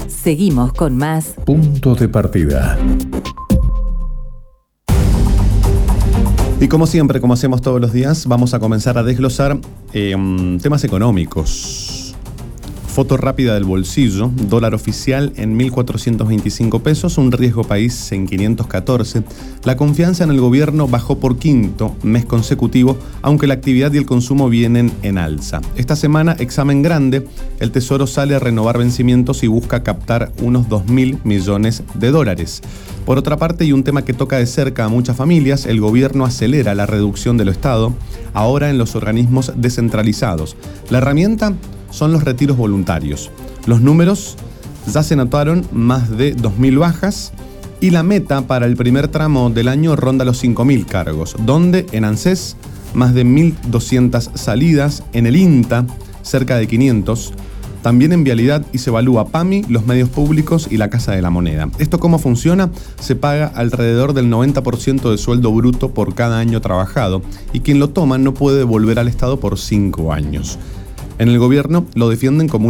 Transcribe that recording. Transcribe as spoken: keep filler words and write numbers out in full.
Seguimos con más Punto de Partida. Y como siempre, como hacemos todos los días, vamos a comenzar a desglosar eh, temas económicos. Foto rápida del bolsillo, dólar oficial en mil cuatrocientos veinticinco pesos, un riesgo país en quinientos catorce. La confianza en el gobierno bajó por quinto mes consecutivo, aunque la actividad y el consumo vienen en alza. Esta semana, examen grande, el Tesoro sale a renovar vencimientos y busca captar unos dos mil millones de dólares. Por otra parte, y un tema que toca de cerca a muchas familias, el gobierno acelera la reducción de lo Estado, ahora en los organismos descentralizados. La herramienta son los retiros voluntarios. Los números ya se notaron, más de dos mil bajas, y la meta para el primer tramo del año ronda los cinco mil cargos, donde en ANSES más de mil doscientas salidas, en el INTA cerca de quinientos, también en Vialidad y se evalúa PAMI, los medios públicos y la Casa de la Moneda. ¿Esto cómo funciona? Se paga alrededor del noventa por ciento de sueldo bruto por cada año trabajado, y quien lo toma no puede devolver al Estado por cinco años. En el gobierno lo defienden como